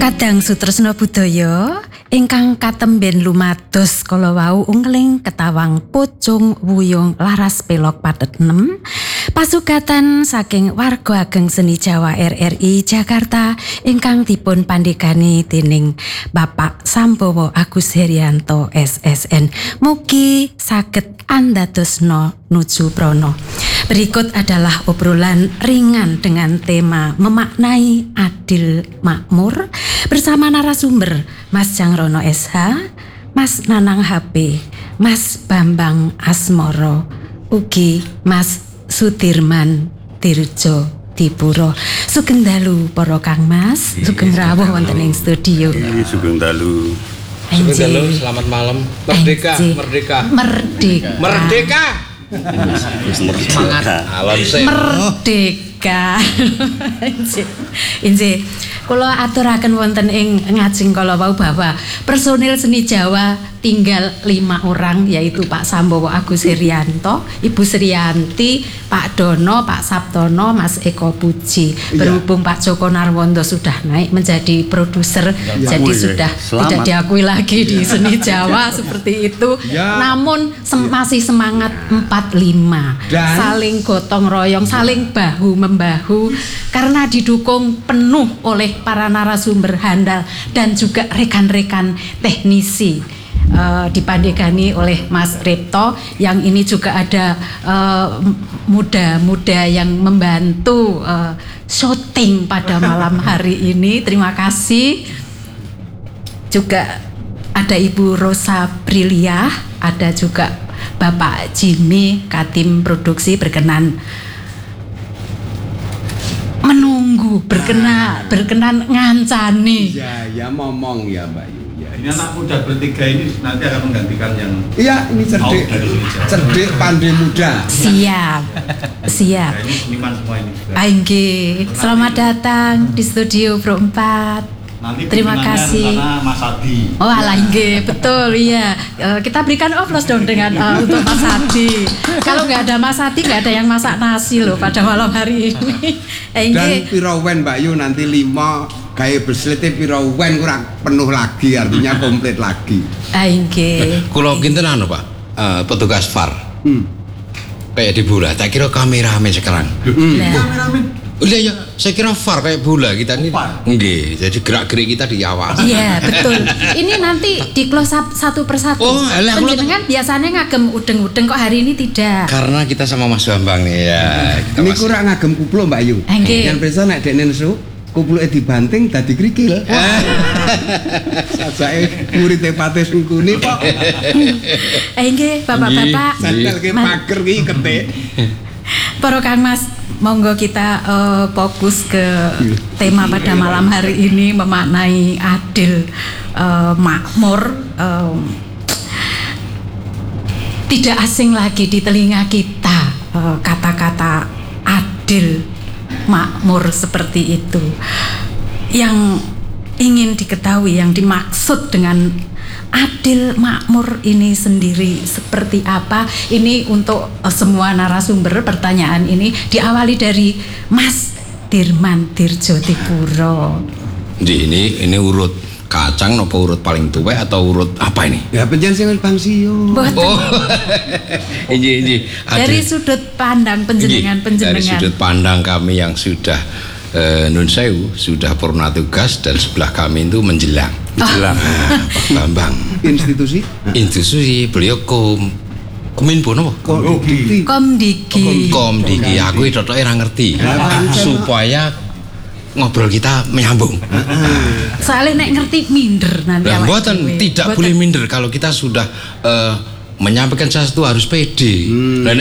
Kadang sutresna budaya ingkang katemben lumados kala wau ungling ketawang pucung wuyung laras pelok padet 6 pasugatan saking warga ageng seni Jawa RRI Jakarta ingkang dipun pandegani dening Bapak Sambowo Agus Herianto SSN. Mugi saged andadosna nuju prana. Berikut adalah obrolan ringan dengan tema memaknai adil makmur bersama narasumber Mas Jangrono SH, Mas Nanang HP, Mas Bambang Asmoro, ugi Mas Sudirman Dirjo Dipuro. Sugeng dalu para Kang Mas, sugeng rawuh wonten ing studio. Sugeng dalu. Sugeng dalu, selamat malam. Merdeka, merdeka. Merdeka. Merdeka. Semangat merdeka. Injih kula aturaken wonten ing ngajeng kala wau bahwa personil seni Jawa tinggal 5 orang, yaitu Pak Sambowo Agus Herianto, Ibu Sriyanti, Pak Dono, Pak Sabtono, Mas Eko Puji. Berhubung Pak Joko Narwondo sudah naik menjadi produser, jadi sudah tidak diakui lagi di seni Jawa seperti itu. Namun masih semangat 45, saling gotong royong, saling bahu membahu karena didukung penuh oleh para narasumber handal dan juga rekan-rekan teknisi. Dipandegani oleh Mas Repto, yang ini juga ada muda-muda yang membantu syuting pada malam hari ini. Terima kasih. Juga ada Ibu Rosa Briliah, ada juga Bapak Jimmy Katim Produksi berkenan menunggu, berkenan ngancani. Ya ngomong ya Mbak Yu. Ini anak muda bertiga ini nanti akan menggantikan yang ini cerdik pandai muda. Siap. Ini seniman semua ini. Aingge, selamat datang di studio Pro 4. Nanti terima kasih. Mas Adi. Oh alah Inge, betul iya. Kita berikan aplaus dong dengan untuk Mas Adi. Kalau nggak ada Mas Adi nggak ada yang masak nasi loh pada malam hari ini. Dan pirawen Mbak Yu nanti 5 kayak berselitih pirawen kurang penuh lagi, artinya komplit lagi. Inge. Kulo kinten anu Pak, petugas VAR. Kayak di bola, tak kira kameramen sekarang. Kameramen. Iya ya, saya kira VAR kayak bola kita ini. Nggih, jadi gerak-gerik kita diawasi. Iya, betul. Ini nanti di close up satu persatu. Oh, alah, penjenengan biasanya ngagem udeng-udeng, kok hari ini tidak. Karena kita sama Mas Bambang nih ya. Ini kurang ngagem kuplo Mbak Yu. Yang biasa nek dekne nesu, kuploke dibanting dadi krikil. Sajake murid pate sungkune kok. Nggih, Bapak-bapak. Sandal ke pager iki ketik. Para Kang Mas, monggo kita fokus ke tema pada malam hari ini, memaknai adil makmur. Tidak asing lagi di telinga kita kata-kata adil makmur seperti itu. Yang ingin diketahui, yang dimaksud dengan adil makmur ini sendiri seperti apa? Ini untuk semua narasumber. Pertanyaan ini diawali dari Mas Dirman Dirjo Dipuro. Ini urut kacang nopo urut paling tua atau urut apa ini? Ya penjen sing pensiun. Oh. Ini dari sudut pandang penjenengan. Dari sudut pandang kami yang sudah Nun Sewu, sudah purna tugas, dan sebelah kami itu menjelang. Pak Bambang. Institusi beliau Kominfo napa? Komdiki. Aku totoke ora ngerti. Supaya ngobrol kita menyambung. Soalnya nek ngerti minder nanti. Mboten, tidak boleh minder kalau kita sudah menyampaikan sesuatu harus pede.